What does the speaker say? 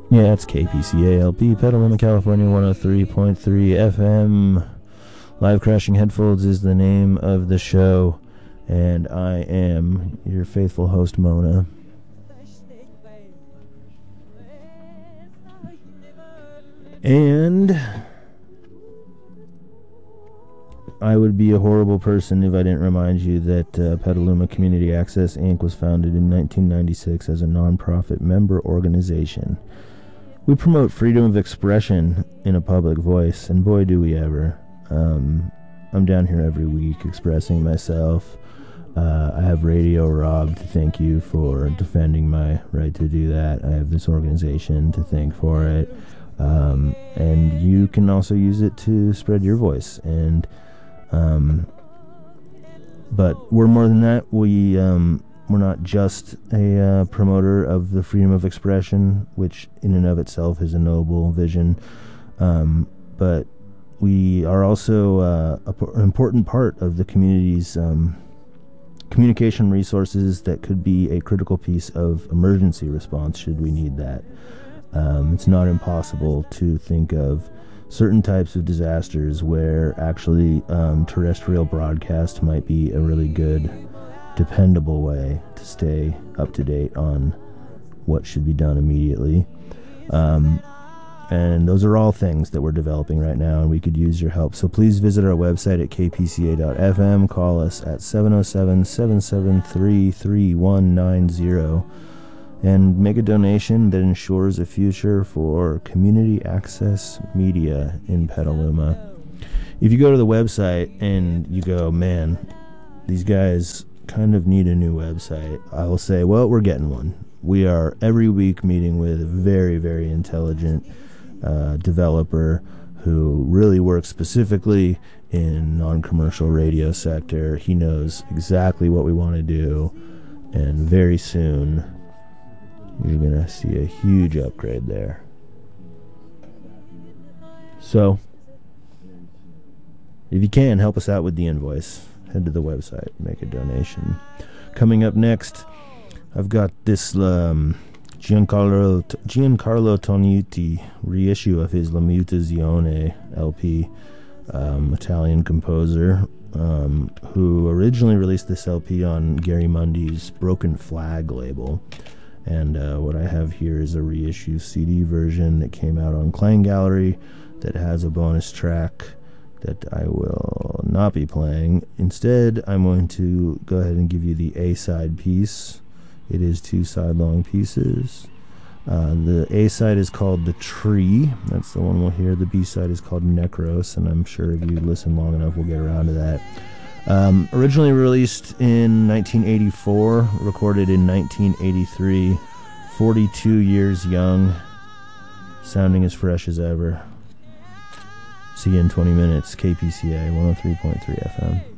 Yeah, it's KPCALP, Petaluma, California, 103.3 FM. Live Crashing Headphones is the name of the show, and I am your faithful host, Mona. And I would be a horrible person if I didn't remind you that Petaluma Community Access, Inc. was founded in 1996 as a non-profit member organization. We promote freedom of expression in a public voice, and boy do we ever. I'm down here every week expressing myself. I have Radio Rob to thank you for defending my right to do that. I have this organization to thank for it. And you can also use it to spread your voice. And but we're more than that. We're not just a promoter of the freedom of expression, which in and of itself is a noble vision, but we are also an important part of the community's communication resources that could be a critical piece of emergency response should we need that. It's not impossible to think of certain types of disasters where actually terrestrial broadcast might be a really good, dependable way to stay up to date on what should be done immediately. And those are all things that we're developing right now, and we could use your help. So please visit our website at kpca.fm. Call us at 707-773-3190 and make a donation that ensures a future for community access media in Petaluma. If you go to the website and you go, man, these guys kind of need a new website, I will say, well, we're getting one. We are every week meeting with a very, very intelligent developer who really works specifically in non-commercial radio sector. He knows exactly what we want to do, and very soon you're going to see a huge upgrade there. So, if you can, help us out with the invoice. Head to the website, make a donation. Coming up next, I've got this Giancarlo Tognuti reissue of his La Mutazione LP, Italian composer, who originally released this LP on Gary Mundy's Broken Flag label. And what I have here is a reissue CD version that came out on Clang Gallery that has a bonus track that I will not be playing. Instead, I'm going to go ahead and give you the A-side piece. It is 2 side-long pieces. The A-side is called The Tree. That's the one we'll hear. The B-side is called Necros, and I'm sure if you listen long enough, we'll get around to that. Originally released in 1984, recorded in 1983, 42 years young, sounding as fresh as ever. See you in 20 minutes, KPCA 103.3 FM.